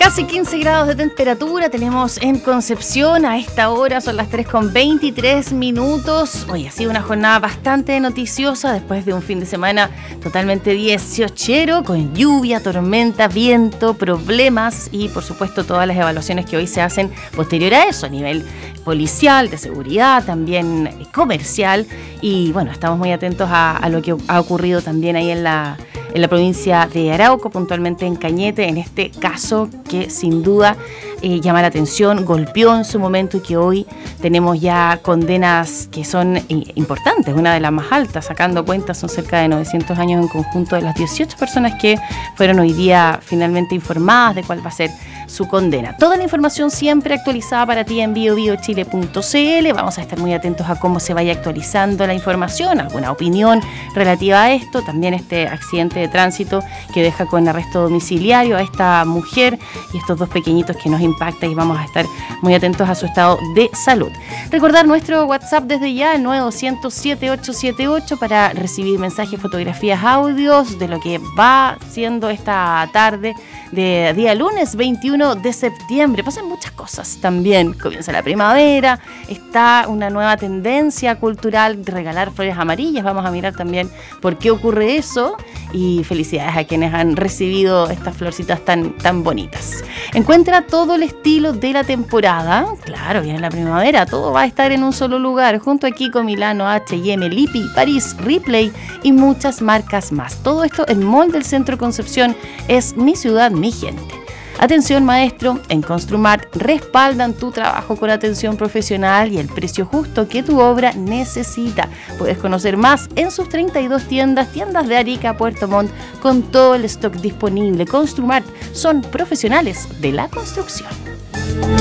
Casi 15 grados de temperatura tenemos en Concepción. A esta hora son las 3:23. Hoy ha sido una jornada bastante noticiosa después de un fin de semana totalmente 18ero, con lluvia, tormenta, viento, problemas y por supuesto todas las evaluaciones que hoy se hacen posterior a eso, a nivel policial, de seguridad, también comercial. Y bueno, estamos muy atentos a lo que ha ocurrido también ahí en la provincia de Arauco, puntualmente en Cañete, en este caso que sin duda llama la atención, golpeó en su momento y que hoy tenemos ya condenas que son importantes, una de las más altas, sacando cuentas, son cerca de 900 años en conjunto de las 18 personas que fueron hoy día finalmente informadas de cuál va a ser su condena. Toda la información siempre actualizada para ti en biobiochile.cl. Vamos a estar muy atentos a cómo se vaya actualizando la información, alguna opinión relativa a esto, también este accidente de tránsito que deja con arresto domiciliario a esta mujer y estos dos pequeñitos que nos impacta, y vamos a estar muy atentos a su estado de salud. Recordar nuestro WhatsApp desde ya, el 920-77878, para recibir mensajes, fotografías, audios de lo que va siendo esta tarde de día lunes 21 de septiembre. Pasan muchas cosas también. Comienza la primavera, está una nueva tendencia cultural de regalar flores amarillas. Vamos a mirar también por qué ocurre eso, y felicidades a quienes han recibido estas florcitas tan bonitas. Encuentra todo el estilo de la temporada. Claro, viene la primavera, todo va a estar en un solo lugar, junto a Kiko, Milano, H&M, Lipi, París, Ripley y muchas marcas más. Todo esto en Mall del Centro Concepción. Es mi ciudad, mi gente. Atención maestro, en Construmart respaldan tu trabajo con atención profesional y el precio justo que tu obra necesita. Puedes conocer más en sus 32 tiendas de Arica, Puerto Montt, con todo el stock disponible. Construmart, son profesionales de la construcción.